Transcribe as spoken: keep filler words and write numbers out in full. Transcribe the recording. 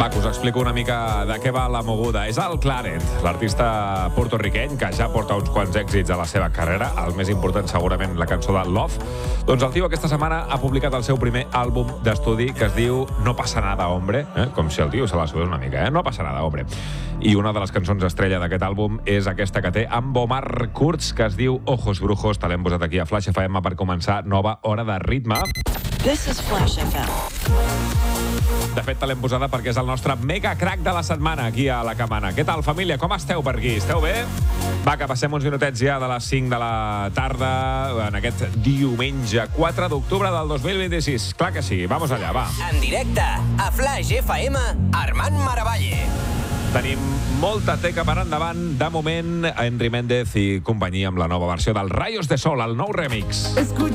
Va, que us explico una mica de què va la moguda. És el Clarent, l'artista porto-riqueny, que ja porta uns quants èxits a la seva carrera, el més important segurament la cançó de Love. Doncs el tio aquesta setmana ha publicat el seu primer àlbum d'estudi que es diu No pasa nada, hombre, eh? Com si el tio se la sabés una mica, eh? No pasa nada, hombre. I una de les cançons estrella d'aquest àlbum és aquesta que té amb Omar Kurz, que es diu Ojos Brujos. Te l'hem posat aquí a Flash F M per començar nova hora de ritme. This is Flash F M. De fet, te l'hem posada perquè és el nostre mega crack de la setmana aquí a la Camana. Què tal, família? Com esteu per aquí? Esteu bé? Va, que passem uns minutets ja de les cinc de la tarda en aquest diumenge quatre d'octubre del dos mil vint-i-sis. Clar que sí, vamos allà, va. En directe, a Flash F M, Armand Maravalle. Tenim molta teca per endavant. De moment, Henry Méndez i companyia amb la nova versió del Rayos de Sol, el nou remix.